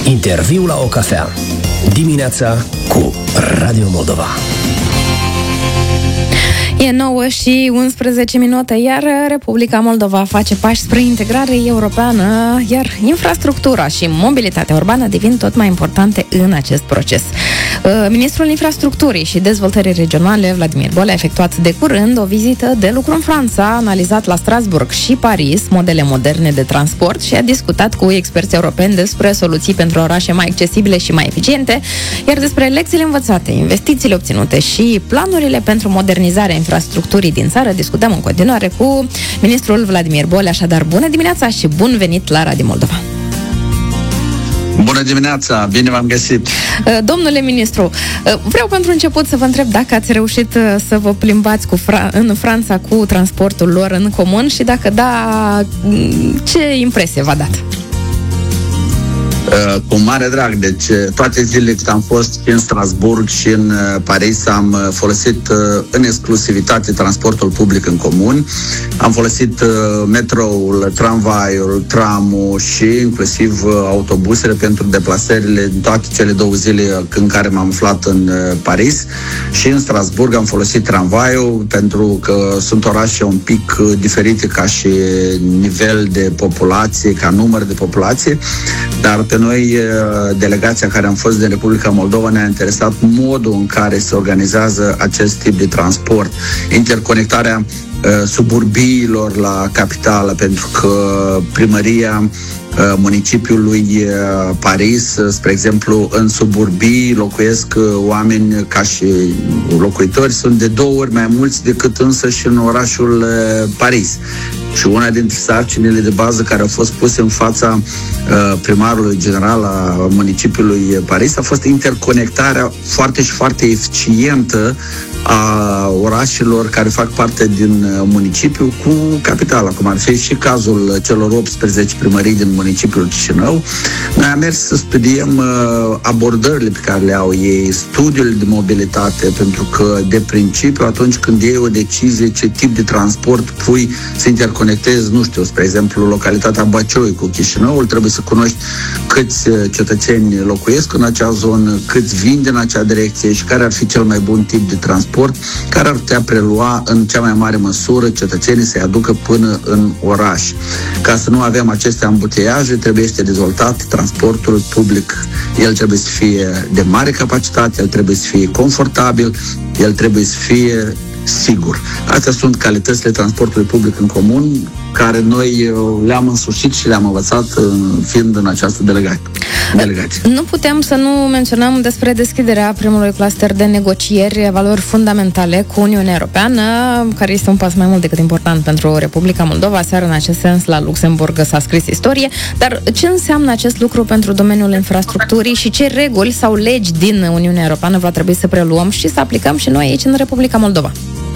Interviu la o cafea. Dimineața cu Radio Moldova. E 9 și 11 minute, iar Republica Moldova face pași spre integrare europeană, iar infrastructura și mobilitatea urbană devin tot mai importante în acest proces. Ministrul Infrastructurii și Dezvoltării Regionale, Vladimir Bolea, a efectuat de curând o vizită de lucru în Franța, a analizat la Strasbourg și Paris modele moderne de transport și a discutat cu experți europeni despre soluții pentru orașe mai accesibile și mai eficiente, iar despre lecțiile învățate, investițiile obținute și planurile pentru modernizarea infrastructurii din țară discutăm în continuare cu ministrul Vladimir Bolea. Așadar, bună dimineața și bun venit la Radio Moldova! Bună dimineața, bine v-am găsit! Domnule ministru, vreau pentru început să vă întreb dacă ați reușit să vă plimbați în Franța cu transportul lor în comun și dacă da, ce impresie v-a dat? Cu mare drag, deci toate zilele când am fost și în Strasbourg și în Paris am folosit în exclusivitate transportul public în comun. Am folosit metroul, tramvaiul, tramul și inclusiv autobuzele pentru deplasările în toate cele 2 zile în care m-am aflat în Paris. Și în Strasbourg am folosit tramvaiul pentru că sunt orașe un pic diferite ca și nivel de populație, ca număr de populație, dar pe noi, delegația care am fost din Republica Moldova, ne-a interesat modul în care se organizează acest tip de transport, interconectarea suburbiilor la capitală, pentru că primăria municipiului Paris, spre exemplu, în suburbii locuiesc oameni ca și locuitori, sunt de 2 ori mai mulți decât însă și în orașul Paris. Și una dintre sarcinile de bază care au fost puse în fața primarului general a municipiului Paris a fost interconectarea foarte și foarte eficientă a orașelor care fac parte din municipiu cu capitala, cum ar fi și cazul celor 18 primării din municipiul Chișinău. Noi am mers să studiem abordările pe care le au ei, studiile de mobilitate, pentru că de principiu atunci când iei o decizie ce tip de transport pui să interconectezi, nu știu, spre exemplu localitatea Băcioi cu Chișinăul, trebuie să cunoști câți cetățeni locuiesc în acea zonă, câți vin din acea direcție și care ar fi cel mai bun tip de transport care ar putea prelua în cea mai mare măsură cetățenii să-i aducă până în oraș. Ca să nu avem aceste ambuteiaje, trebuie să dezvoltat transportul public. El trebuie să fie de mare capacitate, el trebuie să fie confortabil, el trebuie să fie sigur. Astea sunt calitățile transportului public în comun care noi le-am însușit și le-am învățat fiind în această delegație. Nu putem să nu menționăm despre deschiderea primului cluster de negocieri, valori fundamentale cu Uniunea Europeană, care este un pas mai mult decât important pentru Republica Moldova. Seară, în acest sens, la Luxemburg s-a scris istorie. Dar ce înseamnă acest lucru pentru domeniul infrastructurii și ce reguli sau legi din Uniunea Europeană va trebui să preluăm și să aplicăm și noi aici în Republica Moldova?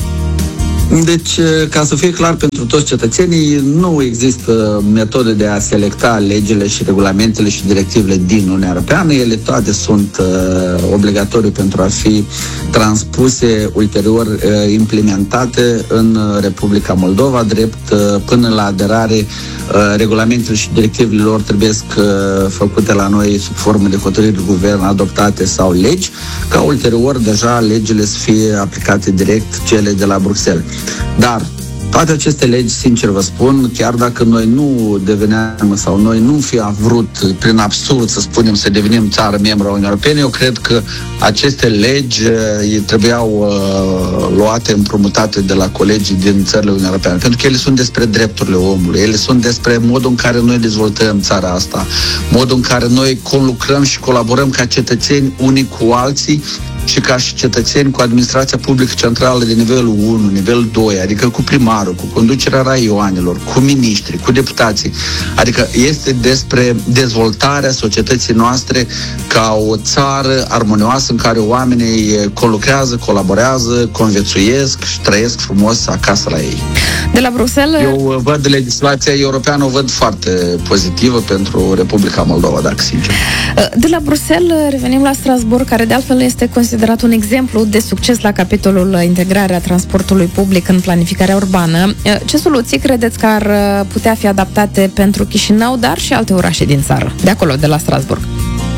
Deci, ca să fie clar pentru toți cetățenii, nu există metode de a selecta legile și regulamentele și directivele din Uniunea Europeană. Ele toate sunt obligatorii pentru a fi transpuse, ulterior implementate în Republica Moldova, drept până la aderare. Regulamentele și directivele lor trebuie făcute la noi sub formă de hotărâri de guvern adoptate sau legi, ca ulterior deja legile să fie aplicate direct, cele de la Bruxelles. Dar toate aceste legi, sincer vă spun, chiar dacă noi nu deveneam sau noi nu fi vrut prin absurd să spunem să devenim țară membru a Uniunii Europene, eu cred că aceste legi trebuiau luate, împrumutate de la colegii din țările Uniunii Europene, pentru că ele sunt despre drepturile omului, ele sunt despre modul în care noi dezvoltăm țara asta, modul în care noi conlucrăm și colaborăm ca cetățeni unii cu alții și ca și cetățeni cu administrația publică centrală de nivelul 1, nivelul 2, adică cu primarul, cu conducerea raioanelor, cu miniștri, cu deputații. Adică este despre dezvoltarea societății noastre ca o țară armonioasă în care oamenii conlucrează, colaborează, conviețuiesc și trăiesc frumos acasă la ei. De la Bruxelles... Eu văd legislația europeană, o văd foarte pozitivă pentru Republica Moldova, dacă sincer. De la Bruxelles revenim la Strasbourg, care de altfel este considerat un exemplu de succes la capitolul integrarea transportului public în planificarea urbană. Ce soluții credeți că ar putea fi adaptate pentru Chișinău, dar și alte orașe din țară, de acolo, de la Strasbourg?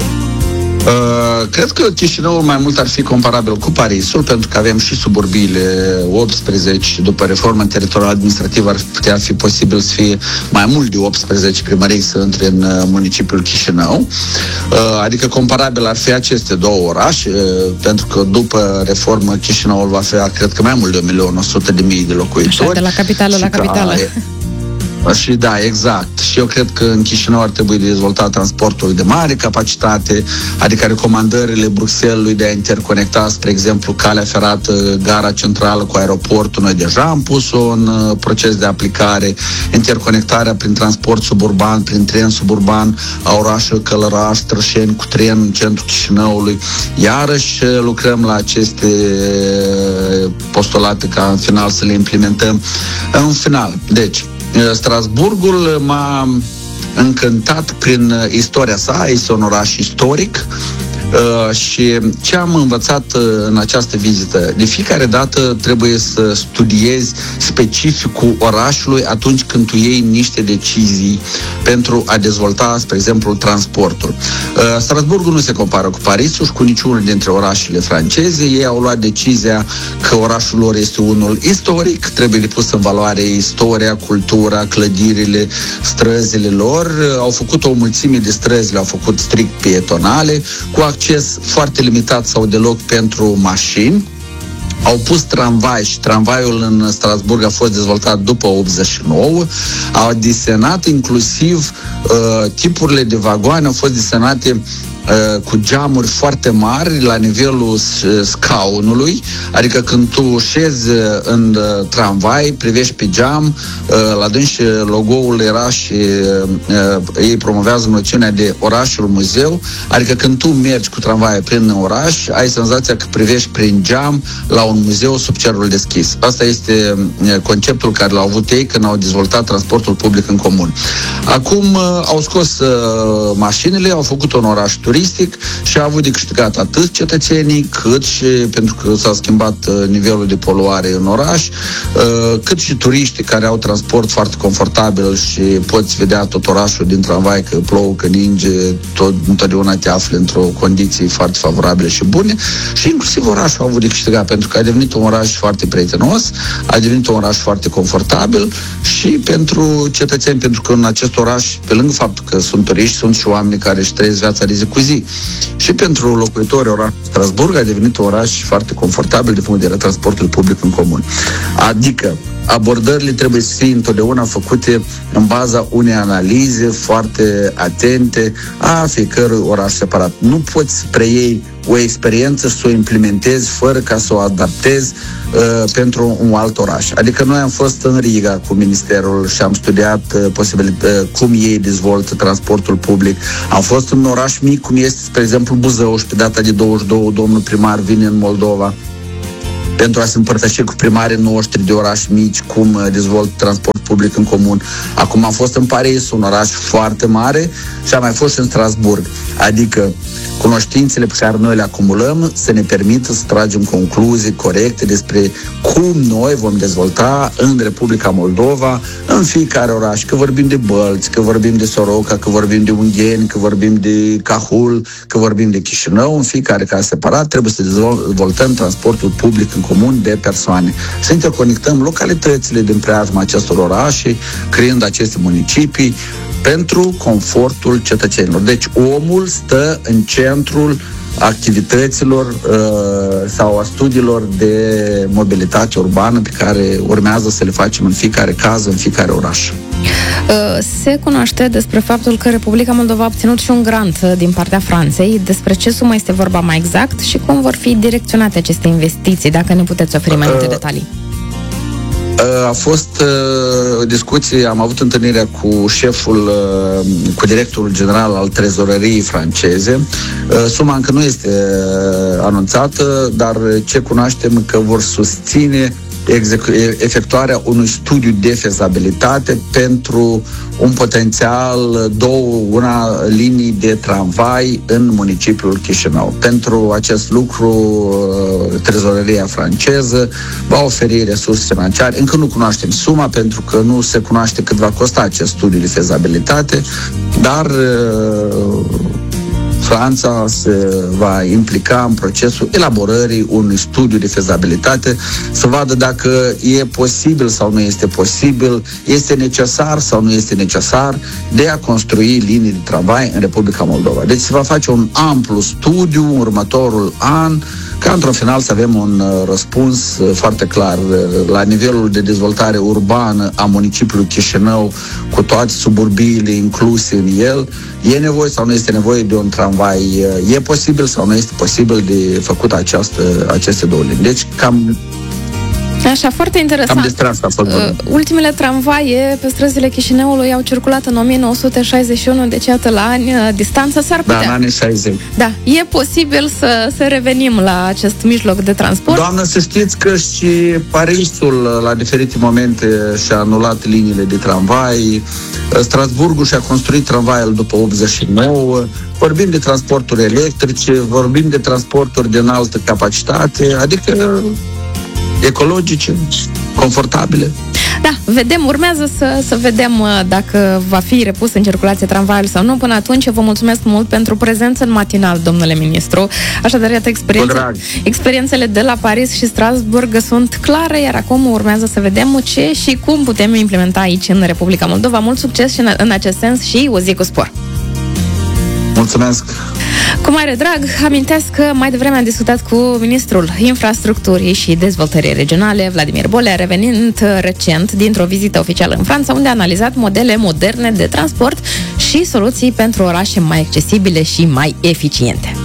Cred că Chișinăul mai mult ar fi comparabil cu Parisul, pentru că avem și suburbiile 18, după reforma teritorială administrativă ar putea fi posibil să fie mai mult de 18 primării să intre în municipiul Chișinău. Adică comparabil ar fi aceste două orașe, pentru că după reformă Chișinăul va fi, cred că mai mult de 1.100.000 de locuitori. Așa, de la capitală la capitală. Și da, exact. Și eu cred că în Chișinău ar trebui de dezvoltat transportul de mare capacitate, adică recomandările Bruxellesului de a interconecta, spre exemplu, calea ferată, gara centrală cu aeroportul. Noi deja am pus-o în proces de aplicare, interconectarea prin transport suburban, prin tren suburban a orașului Călăraș, Trășeni cu tren în centrul Chișinăului. Iarăși lucrăm la aceste postulate ca în final să le implementăm. În final, deci, Strasburgul m-a încântat prin istoria sa, este un oraș istoric și ce am învățat în această vizită, de fiecare dată trebuie să studiezi specificul orașului atunci când tu iei niște decizii pentru a dezvolta, spre exemplu, transportul. Strasburgul nu se compară cu Parisul și cu niciunul dintre orașele franceze. Ei au luat decizia că orașul lor este unul istoric, trebuie pus în valoare istoria, cultura, clădirile, străzile lor. Au făcut o mulțime de străzi, le-au făcut strict pietonale, cu acces foarte limitat sau deloc pentru mașini. Au pus tramvai și tramvaiul în Strasburg a fost dezvoltat după 89. Au desenat inclusiv tipurile de vagoane, au fost desenate cu geamuri foarte mari la nivelul scaunului, adică când tu șezi în tramvai, privești pe geam, la dânsi logo-ul era și ei promovează noțiunea de orașul muzeu, adică când tu mergi cu tramvai prin oraș, ai senzația că privești prin geam la un muzeu sub cerul deschis. Asta este conceptul care l-au avut ei când au dezvoltat transportul public în comun. Acum au scos mașinile, au făcut un oraș turistic și a avut de câștigat atât cetățenii, cât și, pentru că s-a schimbat nivelul de poluare în oraș, cât și turiștii care au transport foarte confortabil și poți vedea tot orașul din tramvai, că plouă, că ninge, întotdeauna te afli într-o condiții foarte favorabile și bune, și inclusiv orașul a avut de câștigat, pentru că a devenit un oraș foarte prietenos, a devenit un oraș foarte confortabil și pentru cetățeni, pentru că în acest oraș, pe lângă faptul că sunt turiști, sunt și oameni care își trăiesc viața de zi cu zi. Și pentru locuitorii orașului Strasburg a devenit un oraș foarte confortabil de punct de vedere transportul public în comun. Adică abordările trebuie să fie întotdeauna făcute în baza unei analize foarte atente a fiecărui oraș separat. Nu poți să preiei o experiență și să o implementezi fără ca să o adaptezi pentru un alt oraș. Adică noi am fost în Riga cu ministerul și am studiat cum ei dezvoltă transportul public. Am fost în un oraș mic, cum este, spre exemplu, Buzău, și pe data de 22 domnul primar vine în Moldova pentru a se împărtăși cu primarii noștri de oraș mici cum dezvoltă transport public în comun. Acum am fost în Paris, un oraș foarte mare, și am mai fost și în Strasburg. Adică cunoștințele pe care noi le acumulăm să ne permită să tragem concluzii corecte despre cum noi vom dezvolta în Republica Moldova, în fiecare oraș, că vorbim de Bălți, că vorbim de Soroca, că vorbim de Ungheni, că vorbim de Cahul, că vorbim de Chișinău, în fiecare caz separat trebuie să dezvoltăm transportul public în comun de persoane. Să interconectăm localitățile din preajma acestor orașe, creând aceste municipii, pentru confortul cetățenilor. Deci omul stă în centrul activităților sau a studiilor de mobilitate urbană pe care urmează să le facem în fiecare caz, în fiecare oraș. Se cunoaște despre faptul că Republica Moldova a obținut și un grant din partea Franței. Despre ce sumă este vorba mai exact și cum vor fi direcționate aceste investiții, dacă ne puteți oferi mai multe detalii? A fost o discuție, am avut întâlnirea cu șeful, cu directorul general al trezoreriei franceze. Suma încă nu este anunțată, dar ce cunoaștem că vor susține efectuarea unui studiu de fezabilitate pentru un potențial una linii de tramvai în municipiul Chișinău. Pentru acest lucru, trezoreria franceză va oferi resurse financiare. Încă nu cunoaștem suma, pentru că nu se cunoaște cât va costa acest studiu de fezabilitate, dar Franța se va implica în procesul elaborării unui studiu de fezabilitate, să vadă dacă e posibil sau nu este posibil, este necesar sau nu este necesar de a construi linii de tramvai în Republica Moldova. Deci se va face un amplu studiu în următorul an, ca într-un final să avem un răspuns foarte clar la nivelul de dezvoltare urbană a municipiului Chișinău, cu toate suburbiile incluse în el. E nevoie sau nu este nevoie de un tramvai? E posibil sau nu este posibil de făcut aceste două linii? Deci cam... Așa, foarte interesant. Cam despre asta ultimele tramvaie pe străzile Chișinăului au circulat în 1961, deci iată la ani distanță s-ar putea. Da, în anii 60. Da, e posibil să revenim la acest mijloc de transport. Doamnă, să știți că și Parisul la diferite momente și-a anulat liniile de tramvai, Strasburgul și-a construit tramvaiul după 89, vorbim de transporturi electrice, vorbim de transporturi de înaltă capacitate, adică ecologice, confortabile. Da, urmează să vedem dacă va fi repus în circulație tramvaiul sau nu. Până atunci, vă mulțumesc mult pentru prezență în matinal, domnule ministru. Așadar, iată, experiențele de la Paris și Strasburg sunt clare, iar acum urmează să vedem ce și cum putem implementa aici în Republica Moldova. Mult succes și în acest sens și o zi cu spor! Mulțumesc! Cu mare drag, amintesc că mai devreme am discutat cu ministrul Infrastructurii și Dezvoltării Regionale, Vladimir Bolea, revenind recent dintr-o vizită oficială în Franța, unde a analizat modele moderne de transport și soluții pentru orașe mai accesibile și mai eficiente.